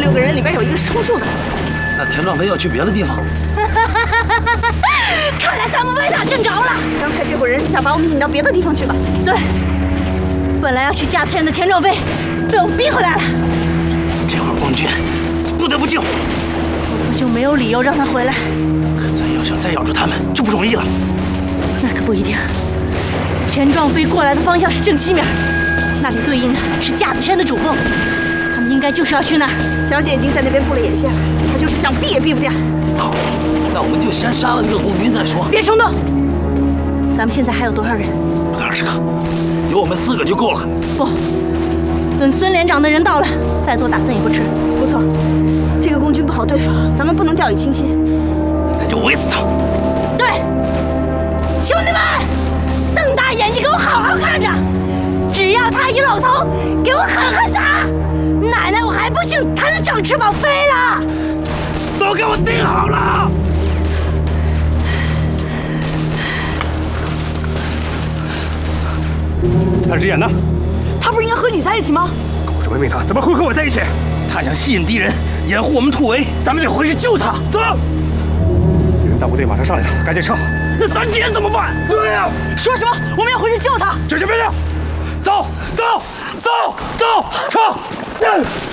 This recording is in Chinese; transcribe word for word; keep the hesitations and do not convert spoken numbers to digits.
六个人里边有一个是充数的。 那田壮飞要去别的地方。 看来咱们被他震着了。 刚才这伙人是想把我们引到别的地方去吧？ 对，本来要去架刺人的田壮飞，被我们逼回来了。 这会儿光军不得不救， 我就没有理由让他回来。 可咱要想再咬住他们就不容易了。 那可不一定。田壮飞过来的方向是正西面，那里对应的是架子山的主峰，他们应该就是要去那儿。 小姐已经在那边布了眼线了，他就是想避也避不掉。 好，那我们就先杀了这个红军再说。 别冲动，咱们现在还有多少人？ 不到二十个，有我们四个就够了。 不，等孙连长的人到了再做打算也不迟。 不错，这个共军不好对付，咱们不能掉以轻心。 咱就围死他。 对，兄弟们，瞪大眼睛给我好好看着，只要他一露头，给我狠狠打！奶奶，我还不信他能长翅膀飞了！ 都给我盯好了！ 他只眼呢？ 他不是应该和你在一起吗？ 狗日没命他，怎么会和我在一起？ 他想吸引敌人，掩护我们突围， 咱们得回去救他。走！敌人大部队马上上来了，赶紧撤！ 那三姐怎么办？ 对呀、啊， 说什么？我们要回去救他！ 这些兵令，走走走走，撤！